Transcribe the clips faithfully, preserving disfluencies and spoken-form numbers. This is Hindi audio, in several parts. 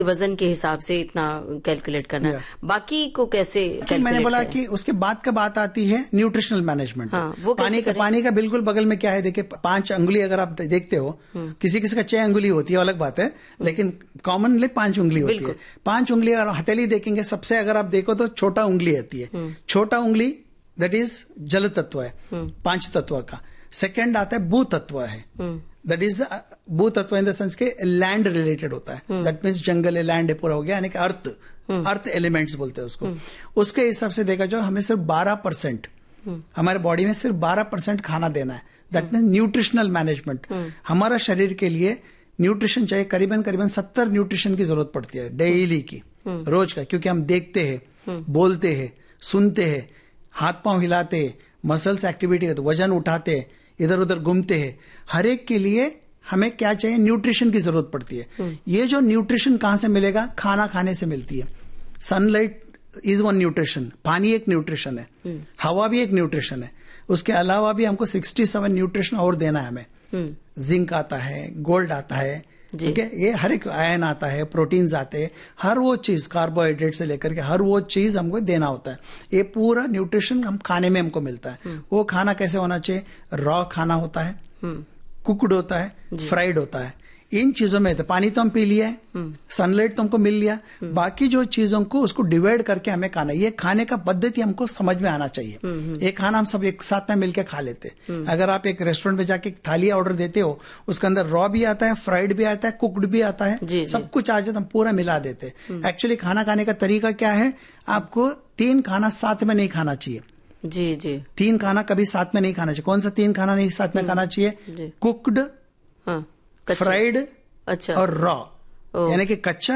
वजन के हिसाब से इतना कैलकुलेट करना है। बाकी को कैसे कैलकुलेट मैंने बोला करें? कि उसके बाद का बात आती है न्यूट्रिशनल मैनेजमेंट। हाँ, वो पानी का पानी का बिल्कुल बगल में क्या है, देखिए पांच अंगुली अगर आप देखते हो, किसी किसी का छह अंगुली होती है अलग बात है, लेकिन कॉमनली पांच उंगली होती है। पांच उंगली अगर हथेली देखेंगे, सबसे अगर आप देखो तो छोटा उंगली होती है। छोटा उंगली दैट इज जल तत्व है, पांच तत्व का। सेकेंड आता है भू तत्व है, दैट इज भू तत्व इन द सेंस के लैंड रिलेटेड होता है। दैट मीन्स जंगल है, लैंड है, पूरा हो गया, यानी कि अर्थ, अर्थ एलिमेंट्स बोलते हैं उसको। उसके हिसाब से देखा जाए हमें सिर्फ बारह परसेंट हमारे बॉडी में सिर्फ बारह परसेंट खाना देना है। That means nutritional management. हमारा शरीर के लिए न्यूट्रिशन चाहिए, करीबन करीबन सत्तर न्यूट्रिशन की जरूरत पड़ती है डेली की, रोज का, क्योंकि हम देखते हैं, बोलते हैं, सुनते हैं, हाथ पांव हिलाते हैं, मसल्स एक्टिविटी करते, वजन उठाते हैं, इधर उधर घूमते हैं, हर एक के लिए हमें क्या चाहिए, न्यूट्रिशन की जरूरत पड़ती है। ये जो न्यूट्रिशन कहां से मिलेगा, खाना खाने से मिलती है। सनलाइट इज वन न्यूट्रिशन, पानी एक न्यूट्रिशन है, हवा भी एक न्यूट्रिशन है। उसके अलावा भी हमको सिक्सटी सेवन न्यूट्रिशन और देना है हमें। जिंक आता है, गोल्ड आता है, ठीक है, ये हर एक आयन आता है, प्रोटीन्स आते हैं, हर वो चीज कार्बोहाइड्रेट से लेकर के हर वो चीज हमको देना होता है। ये पूरा न्यूट्रिशन हम खाने में हमको मिलता है। वो खाना कैसे होना चाहिए, रॉ खाना होता है, कुकड होता है, फ्राइड होता है। इन चीजों में तो पानी तो हम पी लिया है, सनलाइट तो हमको मिल लिया, बाकी जो चीजों को उसको डिवाइड करके हमें खाना, ये खाने का पद्धति हमको समझ में आना चाहिए। एक खाना हम सब एक साथ में मिलकर खा लेते। अगर आप एक रेस्टोरेंट में जाके थाली ऑर्डर देते हो, उसके अंदर रॉ भी आता है, फ्राइड भी आता है, कुकड भी आता है, जी, सब जी. कुछ आ जाता, हम पूरा मिला देते। एक्चुअली खाना खाने का तरीका क्या है, आपको तीन खाना साथ में नहीं खाना चाहिए। जी जी तीन खाना कभी साथ में नहीं खाना चाहिए। कौन सा तीन खाना नहीं साथ में खाना चाहिए, कुकड, फ्राइड, अच्छा, और रॉ, यानी कि कच्चा,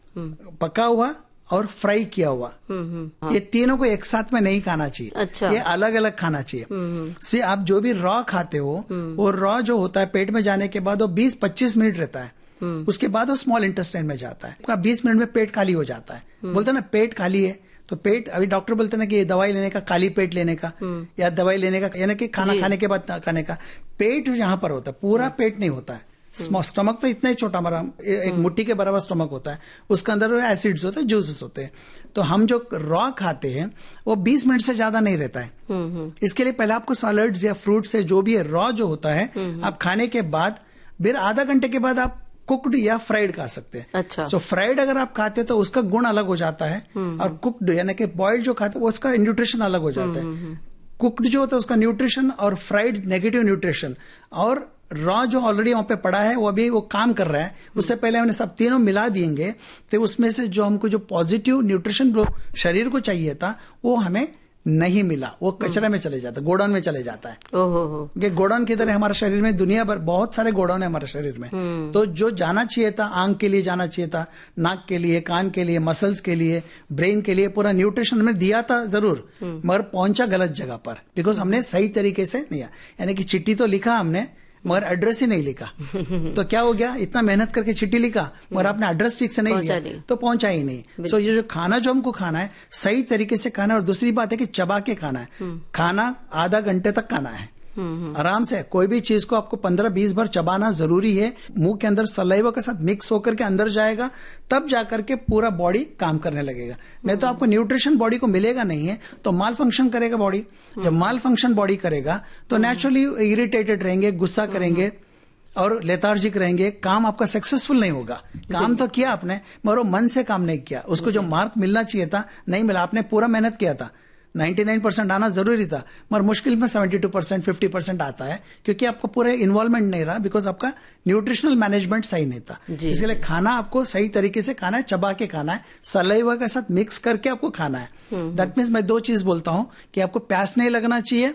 पका हुआ और फ्राई किया हुआ। हाँ। ये तीनों को एक साथ में नहीं खाना चाहिए। अच्छा। ये अलग अलग खाना चाहिए। से आप जो भी रॉ खाते हो, वो रॉ जो होता है पेट में जाने के बाद वो बीस पच्चीस मिनट रहता है, उसके बाद वो स्मॉल इंटेस्टाइन में जाता है। आपका बीस मिनट में पेट खाली हो जाता है। बोलते ना पेट खाली है, तो पेट, अभी डॉक्टर बोलते ना कि ये दवाई लेने का, खाली पेट लेने का, या दवाई लेने का, यानी कि खाना खाने के बाद खाने का। पेट यहां पर होता है, पूरा पेट नहीं होता है। स्टमक तो इतना ही छोटा, हमारा एक मुट्ठी के बराबर स्टमक होता है, उसके अंदर एसिड्स होते हैं, जूसेस होते हैं। तो हम जो रॉ खाते हैं वो बीस मिनट से ज्यादा नहीं रहता है। इसके लिए पहले आपको सैलड्स या फ्रूट से जो भी है, रॉ जो होता है, आप खाने के बाद फिर आधा घंटे के बाद आप कुकड या फ्राइड खा सकते हैं। अच्छा। सो so, फ्राइड अगर आप खाते हैं तो उसका गुण अलग हो जाता है, और कुकड यानी कि बॉइल्ड जो खाते हैं उसका न्यूट्रिशन अलग हो जाता है। कुकड जो होता है उसका न्यूट्रिशन, और फ्राइड नेगेटिव न्यूट्रिशन, और रॉ जो ऑलरेडी वहां पे पड़ा है वो अभी वो काम कर रहा है। उससे पहले हमने सब तीनों मिला दिएंगे तो उसमें से जो हमको जो पॉजिटिव न्यूट्रिशन जो शरीर को चाहिए था वो हमें नहीं मिला, वो कचरे में चले जाता है, गोडाउन में चले जाता है। ओहो हो। गोडाउन की तरह हमारे शरीर में दुनिया भर बहुत सारे गोडाउन है हमारे शरीर में। तो जो जाना चाहिए था, आंख के लिए जाना चाहिए था, नाक के लिए, कान के लिए, मसल्स के लिए, ब्रेन के लिए, पूरा न्यूट्रिशन हमने दिया था जरूर, मगर पहुंचा गलत जगह पर, बिकॉज हमने सही तरीके से नहीं, यानी कि चिट्ठी तो लिखा हमने मगर एड्रेस ही नहीं लिखा। तो क्या हो गया, इतना मेहनत करके चिट्ठी लिखा मगर आपने एड्रेस ठीक से नहीं लिया, तो पहुंचा ही नहीं। तो ये जो खाना जो हमको खाना है सही तरीके से खाना है। और दूसरी बात है कि चबा के खाना है। खाना आधा घंटे तक खाना है, आराम से। कोई भी चीज को आपको पंद्रह बीस बार चबाना जरूरी है। मुंह के अंदर सलाइवा के साथ मिक्स होकर के अंदर जाएगा, तब जाकर के पूरा बॉडी काम करने लगेगा। नहीं तो आपको न्यूट्रिशन बॉडी को मिलेगा नहीं है तो माल फंक्शन करेगा बॉडी। जब माल फंक्शन बॉडी करेगा तो नेचुरली इरिटेटेड रहेंगे, गुस्सा करेंगे और लेथार्जिक रहेंगे, काम आपका सक्सेसफुल नहीं होगा। काम तो किया आपने मगर वो मन से काम नहीं किया, उसको जो मार्क मिलना चाहिए था नहीं मिला। आपने पूरा मेहनत किया था, निन्यानवे परसेंट आना जरूरी था मगर मुश्किल में बहत्तर परसेंट पचास परसेंट आता है, क्योंकि आपको पूरे इन्वॉल्वमेंट नहीं रहा, बिकॉज आपका न्यूट्रिशनल मैनेजमेंट सही नहीं था। इसलिए खाना आपको सही तरीके से खाना है, चबा के खाना है, सलाइवा के साथ मिक्स करके आपको खाना है। दैट मीन्स मैं दो चीज बोलता हूं कि आपको प्यास नहीं लगना चाहिए,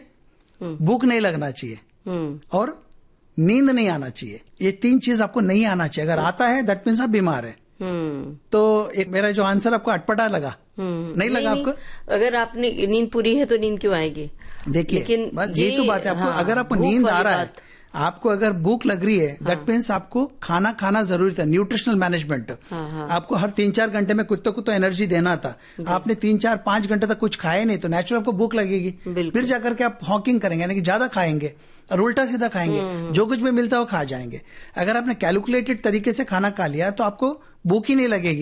भूख नहीं लगना चाहिए, और नींद नहीं आना चाहिए। ये तीन चीज आपको नहीं आना चाहिए। अगर आता है दैट मीन्स आप बीमार है। तो एक मेरा जो आंसर आपको अटपटा लगा, नहीं लगा नहीं, आपको? नहीं। अगर आपने नींद पूरी है तो नींद क्यों आएगी? देखिए ये, ये तो बात है आपको। हाँ, अगर आपको नींद आ रहा है, आपको अगर भूख लग रही है, दैट मीन्स आपको खाना खाना जरूरी था। न्यूट्रिशनल मैनेजमेंट, हाँ, हाँ। आपको हर तीन चार घंटे में कुछ तो कुछ तो एनर्जी देना था। आपने तीन चार पांच घंटे तक कुछ खाया नहीं तो नेचुरल आपको भूख लगेगी। फिर जाकर के आप हॉकिंग करेंगे, यानी कि ज्यादा खाएंगे और उल्टा सीधा खाएंगे, जो कुछ भी मिलता है वो खा जाएंगे। अगर आपने कैलकुलेटेड तरीके से खाना खा लिया तो आपको भूख ही नहीं लगेगी।